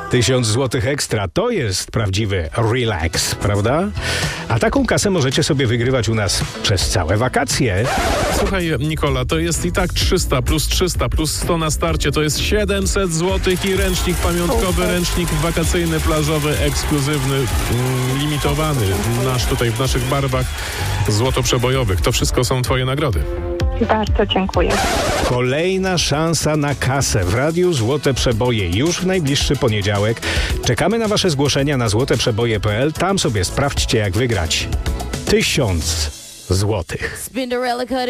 1000 złotych ekstra to jest prawdziwy relax, prawda? A taką kasę możecie sobie wygrywać u nas przez całe wakacje. Słuchaj, Nikola, to jest i tak 300 plus 100 na starcie, to jest 700 złotych i ręcznik pamiątkowy, ręcznik wakacyjny, plażowy, ekskluzywny, limitowany, nasz tutaj w naszych barwach złotoprzebojowych. To wszystko są twoje nagrody. Bardzo dziękuję. Kolejna szansa na kasę w Radiu Złote Przeboje już w najbliższy poniedziałek. Czekamy na wasze zgłoszenia na złoteprzeboje.pl. Tam sobie sprawdźcie, jak wygrać 1000 złotych.